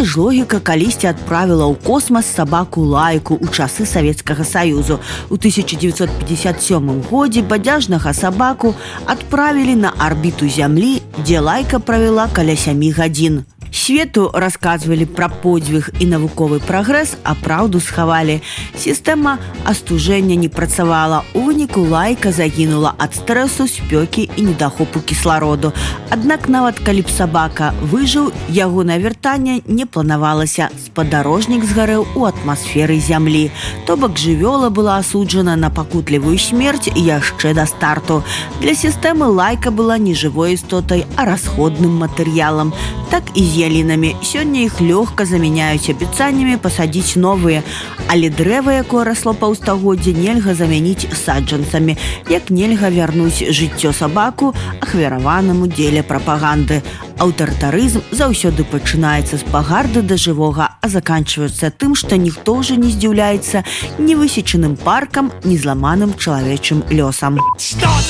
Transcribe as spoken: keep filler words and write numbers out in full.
Такая ж логіка калісьці адправіла ў космас сабаку Лайку ў часы Савецкага Саюзу. У тысяча дзевяцьсот пятьдесят сёмым годзе бадзяжнага сабаку адправілі на арбіту Зямлі, дзе Лайка правяла каля сямі гадзін. Свету расказвалі пра подзвіг і навуковы прагрэс, а праўду схавалі. Сістэма астужэння не працавала. У выніку Лайка загінула ад стрэсу, спёкі і недахопу кіслароду. Аднак нават калі б сабака выжыў, ягонае вяртанне не планавалася. Спадарожнік згарэў у атмасферы Зямлі. То бок жывёла была асуджана на пакутлівую смерць яшчэ да старту. Для сістэмы Лайка была не жывой істотай, а расходным матэрыялам. Так і з ялінамі. Сёння іх лёгка замяняюць абяцаннямі пасадзіць новыя. Але дрэва, якое расло паўстагоддзя, нельга замяніць саджанцамі. Як нельга вярнуць жыццё сабаку ахвяраванаму дзеля прапаганды. Аўтарытарызм заўсёды пачынаецца з пагарды да жывога, а заканчваецца тым, што ніхто ўжо не здзіўляецца ні высечаным паркам, ні зламаным чалавечым лёсам.